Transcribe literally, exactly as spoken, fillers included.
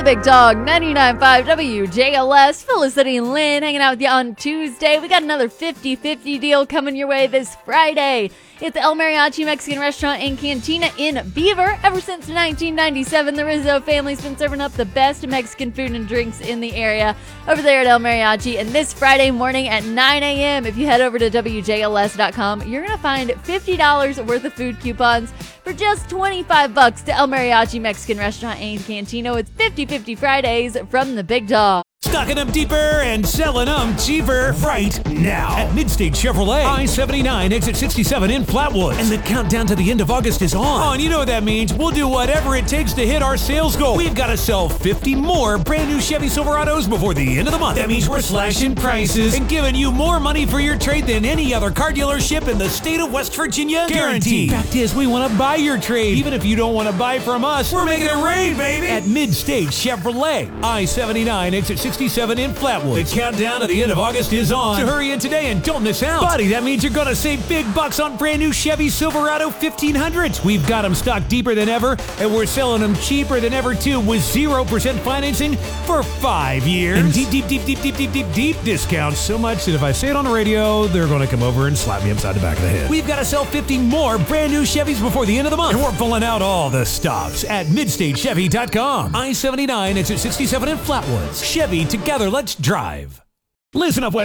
the big dog, ninety-nine point five W J L S. Felicity and Lynn hanging out with you on Tuesday. We got another fifty-fifty deal coming your way this Friday. It's the El Mariachi Mexican Restaurant and Cantina in Beaver. Ever since nineteen ninety-seven, the Rizzo family's been serving up the best Mexican food and drinks in the area over there at El Mariachi. And this Friday morning at nine a.m., if you head over to W J L S dot com, you're going to find fifty dollars worth of food coupons for just twenty-five bucks to El Mariachi Mexican Restaurant and Cantina with fifty-fifty Fridays from the big dog. Stocking them deeper and selling them cheaper right now at Midstate Chevrolet, I seventy-nine, exit sixty-seven in Flatwoods. And the countdown to the end of August is on. Oh, and you know what that means. We'll do whatever it takes to hit our sales goal. We've got to sell fifty more brand new Chevy Silverados before the end of the month. That means we're slashing prices and giving you more money for your trade than any other car dealership in the state of West Virginia. Guaranteed. Fact is, we want to buy your trade. Even if you don't want to buy from us, we're making it rain, baby. At Midstate Chevrolet, I seventy-nine, exit sixty-seven in Flatwood. The countdown to the end of August is on. So hurry in today and don't miss out. Buddy, that means you're going to save big bucks on brand new Chevy Silverado fifteen hundreds. We've got them stocked deeper than ever, and we're selling them cheaper than ever, too, with zero percent financing for five years. And deep, deep, deep, deep, deep, deep, deep, deep discounts. So much that if I say it on the radio, they're going to come over and slap me upside the back of the head. We've got to sell fifty more brand new Chevys before the end of the month. And we're pulling out all the stops at Midstate Chevy dot com. I seventy-nine, exit sixty-seven in Flatwoods. Chevy, together, let's drive. Listen up, West